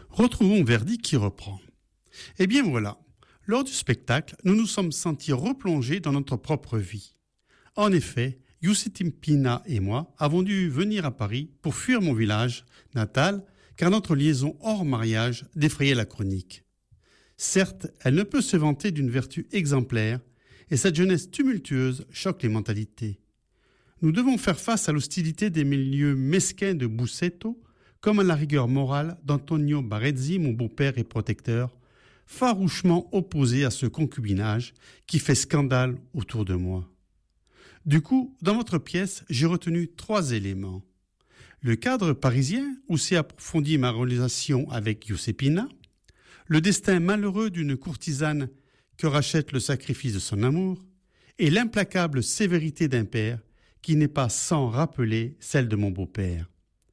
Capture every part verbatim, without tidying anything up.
Retrouvons Verdi qui reprend. Eh bien voilà, lors du spectacle, nous nous sommes sentis replongés dans notre propre vie. En effet, Giuseppe Pina et moi avons dû venir à Paris pour fuir mon village natal, car notre liaison hors mariage défrayait la chronique. Certes, elle ne peut se vanter d'une vertu exemplaire, et cette jeunesse tumultueuse choque les mentalités. Nous devons faire face à l'hostilité des milieux mesquins de Busseto, comme à la rigueur morale d'Antonio Barezzi, mon beau-père et protecteur, farouchement opposé à ce concubinage qui fait scandale autour de moi. Du coup, dans votre pièce, j'ai retenu trois éléments. Le cadre parisien, où s'est approfondie ma relation avec Giuseppina, le destin malheureux d'une courtisane que rachète le sacrifice de son amour, et l'implacable sévérité d'un père qui n'est pas sans rappeler celle de mon beau-père.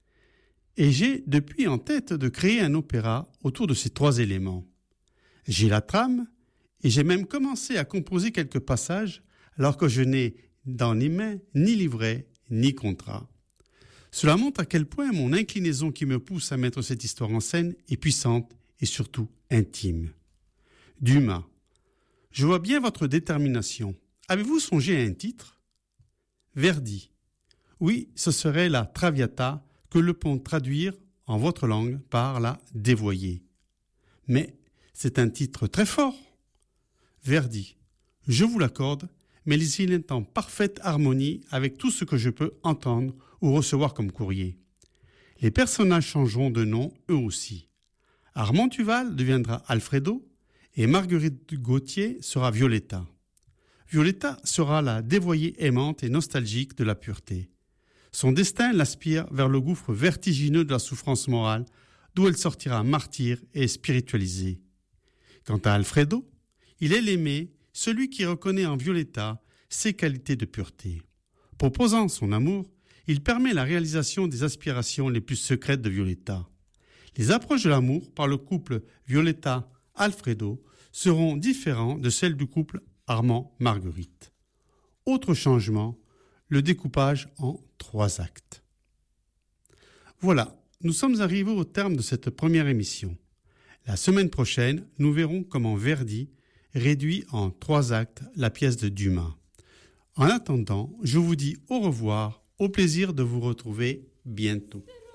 Et j'ai depuis en tête de créer un opéra autour de ces trois éléments. J'ai la trame, et j'ai même commencé à composer quelques passages alors que je n'ai dans les mains ni livret ni contrat. Cela montre à quel point mon inclinaison qui me pousse à mettre cette histoire en scène est puissante et surtout intime. Dumas, je vois bien votre détermination. Avez-vous songé à un titre ? Verdi, oui, ce serait la Traviata que le pont traduire en votre langue par la dévoyée. Mais c'est un titre très fort. Verdi, je vous l'accorde, mais il est en parfaite harmonie avec tout ce que je peux entendre ou recevoir comme courrier. Les personnages changeront de nom eux aussi. Armand Duval deviendra Alfredo et Marguerite Gauthier sera Violetta. Violetta sera la dévoyée aimante et nostalgique de la pureté. Son destin l'aspire vers le gouffre vertigineux de la souffrance morale, d'où elle sortira martyre et spiritualisée. Quant à Alfredo, il est l'aimé, celui qui reconnaît en Violetta ses qualités de pureté. Proposant son amour, il permet la réalisation des aspirations les plus secrètes de Violetta. Les approches de l'amour par le couple Violetta-Alfredo seront différentes de celles du couple Armand-Marguerite. Autre changement, le découpage en trois actes. Voilà, nous sommes arrivés au terme de cette première émission. La semaine prochaine, nous verrons comment Verdi réduit en trois actes la pièce de Dumas. En attendant, je vous dis au revoir, au plaisir de vous retrouver bientôt.